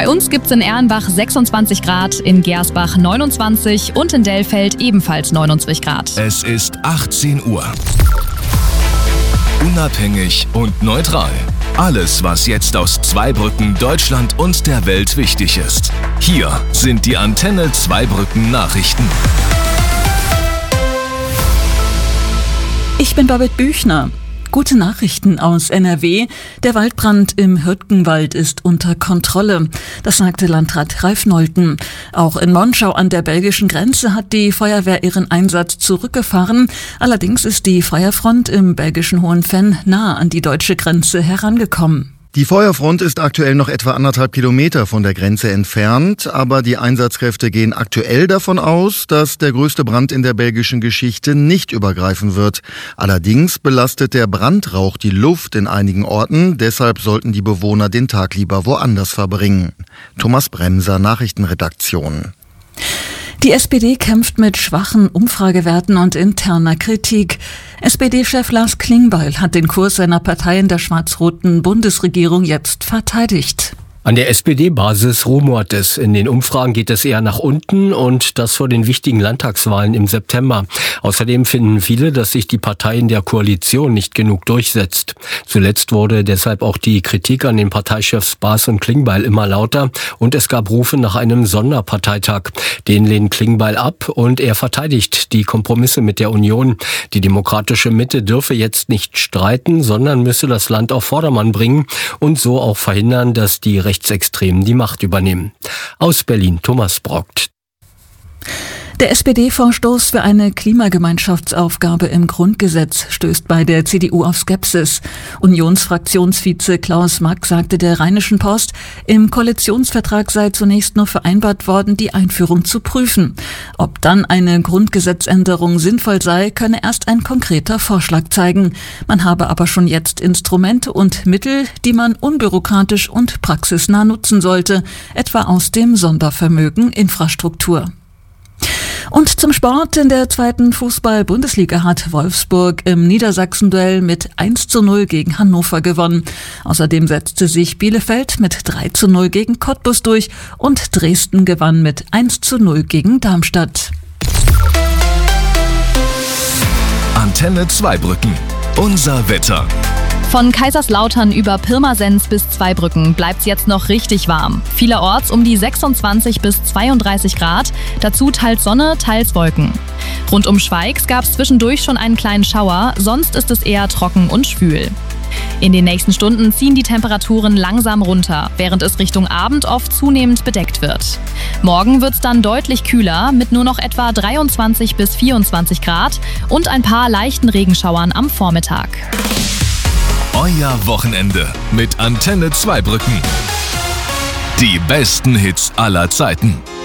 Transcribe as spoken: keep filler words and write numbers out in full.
Bei uns gibt's in Erlenbach sechsundzwanzig Grad, in Gersbach neunundzwanzig und in Dellfeld ebenfalls neunundzwanzig Grad. Es ist achtzehn Uhr. Unabhängig und neutral. Alles, was jetzt aus Zweibrücken, Deutschland und der Welt wichtig ist. Hier sind die Antenne Zweibrücken Nachrichten. Ich bin Babette Büchner. Gute Nachrichten aus N R W. Der Waldbrand im Hürtgenwald ist unter Kontrolle. Das sagte Landrat Ralf Nolten. Auch in Monschau an der belgischen Grenze hat die Feuerwehr ihren Einsatz zurückgefahren. Allerdings ist die Feuerfront im belgischen Hohenfenn nah an die deutsche Grenze herangekommen. Die Feuerfront ist aktuell noch etwa anderthalb Kilometer von der Grenze entfernt, aber die Einsatzkräfte gehen aktuell davon aus, dass der größte Brand in der belgischen Geschichte nicht übergreifen wird. Allerdings belastet der Brandrauch die Luft in einigen Orten, deshalb sollten die Bewohner den Tag lieber woanders verbringen. Thomas Bremser, Nachrichtenredaktion. Die S P D kämpft mit schwachen Umfragewerten und interner Kritik. S P D-Chef Lars Klingbeil hat den Kurs seiner Partei in der schwarz-roten Bundesregierung jetzt verteidigt. An der S P D-Basis rumort es. In den Umfragen geht es eher nach unten und das vor den wichtigen Landtagswahlen im September. Außerdem finden viele, dass sich die Partei in der Koalition nicht genug durchsetzt. Zuletzt wurde deshalb auch die Kritik an den Parteichefs Baas und Klingbeil immer lauter und es gab Rufe nach einem Sonderparteitag. Den lehnt Klingbeil ab und er verteidigt die Kompromisse mit der Union. Die demokratische Mitte dürfe jetzt nicht streiten, sondern müsse das Land auf Vordermann bringen und so auch verhindern, dass die Rechtsextremen die Macht übernehmen. Aus Berlin, Thomas Brockt. Der S P D-Vorstoß für eine Klimagemeinschaftsaufgabe im Grundgesetz stößt bei der C D U auf Skepsis. Unionsfraktionsvize Klaus Mack sagte der Rheinischen Post, im Koalitionsvertrag sei zunächst nur vereinbart worden, die Einführung zu prüfen. Ob dann eine Grundgesetzänderung sinnvoll sei, könne erst ein konkreter Vorschlag zeigen. Man habe aber schon jetzt Instrumente und Mittel, die man unbürokratisch und praxisnah nutzen sollte, etwa aus dem Sondervermögen Infrastruktur. Und zum Sport. In der zweiten Fußball-Bundesliga hat Wolfsburg im Niedersachsen-Duell mit eins zu null gegen Hannover gewonnen. Außerdem setzte sich Bielefeld mit drei zu null gegen Cottbus durch und Dresden gewann mit eins zu null gegen Darmstadt. Antenne Zweibrücken. Unser Wetter. Von Kaiserslautern über Pirmasens bis Zweibrücken bleibt's jetzt noch richtig warm. Vielerorts um die sechsundzwanzig bis zweiunddreißig Grad, dazu teils Sonne, teils Wolken. Rund um Schweigs gab's zwischendurch schon einen kleinen Schauer, sonst ist es eher trocken und schwül. In den nächsten Stunden ziehen die Temperaturen langsam runter, während es Richtung Abend oft zunehmend bedeckt wird. Morgen wird's dann deutlich kühler mit nur noch etwa dreiundzwanzig bis vierundzwanzig Grad und ein paar leichten Regenschauern am Vormittag. Euer Wochenende mit Antenne Zweibrücken. Die besten Hits aller Zeiten.